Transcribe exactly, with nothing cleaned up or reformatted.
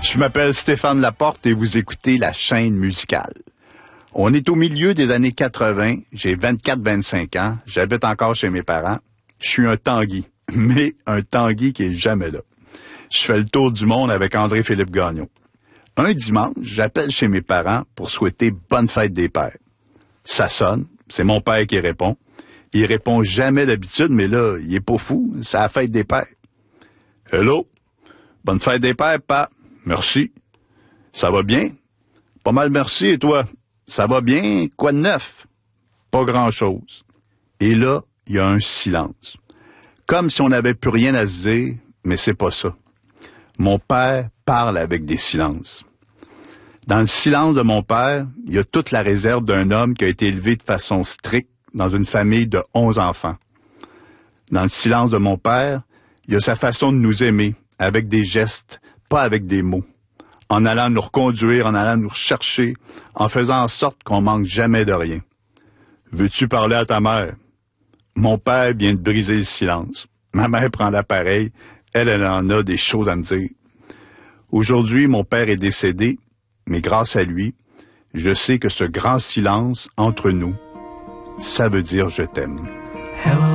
Je m'appelle Stéphane Laporte et vous écoutez La Chaîne musicale. On est au milieu des années quatre-vingts, j'ai vingt-quatre vingt-cinq ans, j'habite encore chez mes parents. Je suis un Tanguy, mais un Tanguy qui est jamais là. Je fais le tour du monde avec André-Philippe Gagnon. Un dimanche, j'appelle chez mes parents pour souhaiter bonne fête des pères. Ça sonne, c'est mon père qui répond. Il répond jamais d'habitude, mais là, il est pas fou, c'est la fête des pères. Hello, bonne fête des pères, pa. Merci. Ça va bien? Pas mal merci, et toi? Ça va bien? Quoi de neuf? Pas grand-chose. Et là, il y a un silence. Comme si on n'avait plus rien à se dire, mais c'est pas ça. Mon père parle avec des silences. Dans le silence de mon père, il y a toute la réserve d'un homme qui a été élevé de façon stricte dans une famille de onze enfants. Dans le silence de mon père, il y a sa façon de nous aimer, avec des gestes, pas avec des mots, en allant nous reconduire, en allant nous rechercher, en faisant en sorte qu'on manque jamais de rien. Veux-tu parler à ta mère? Mon père vient de briser le silence. Ma mère prend l'appareil, elle, elle en a des choses à me dire. Aujourd'hui, mon père est décédé, mais grâce à lui, je sais que ce grand silence entre nous, ça veut dire je t'aime. Hello.